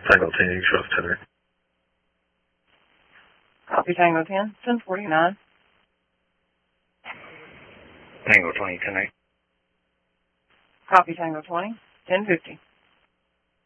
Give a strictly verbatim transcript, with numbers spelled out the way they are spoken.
Tango ten, you trust Tenor. Copy Tango ten, ten forty-nine. Tango twenty, ten eight. Copy Tango twenty, ten fifty.